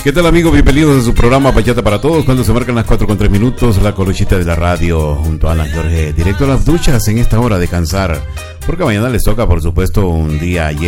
¿Qué tal, amigos? Bienvenidos a su programa Bachata para Todos. Cuando se marcan las 4:03, la colochita de la radio junto a Ana Jorge, directo a las duchas en esta hora de cansar, porque mañana les toca, por supuesto, un día